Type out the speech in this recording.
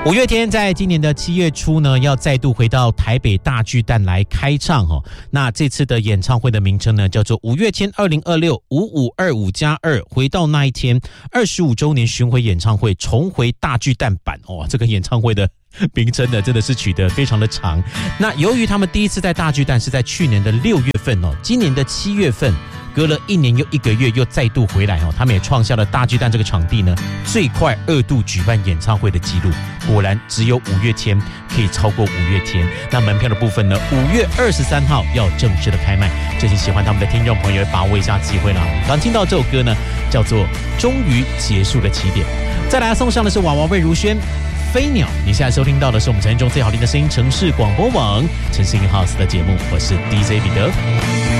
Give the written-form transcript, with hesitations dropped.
五月天在今年的7月初呢，要再度回到台北大巨蛋来开唱哦。那这次的演唱会的名称呢，叫做五月天20265525+2，回到那一天25周年巡回演唱会重回大巨蛋版哦。这个演唱会的名称呢，真的是取得非常的长。那由于他们第一次在大巨蛋是在去年的6月份哦，今年的7月份。隔了1年又1个月，又再度回来哦，他们也创下了大巨蛋这个场地呢最快2度举办演唱会的纪录。果然，只有五月天可以超过五月天。那门票的部分呢，5月23号要正式的开卖，最近喜欢他们的听众朋友把握一下机会啦。刚听到这首歌呢，叫做《终于结束的起点》。再来送上的是娃娃魏如萱。飞鸟，你现在收听到的是我们城市中最好听的声音城市广播网城市 in house 的节目，我是 DJ 彼得。